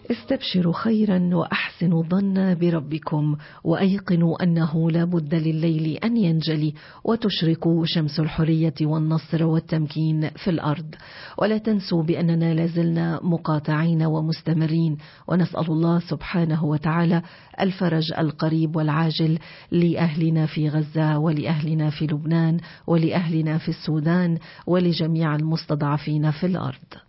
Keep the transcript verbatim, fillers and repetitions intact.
استبشروا خيرا وأحسنوا الظن بربكم، وأيقنوا أنه لا بد لليل أن ينجلي وتشرق شمس الحرية والنصر والتمكين في الأرض. ولا تنسوا بأننا لازلنا مقاطعين ومستمرين، ونسأل الله سبحانه وتعالى الفرج القريب والعاجل لأهلنا في غزة، ولأهلنا في لبنان، ولأهلنا في السودان، ولجميع المستضعفين في الأرض.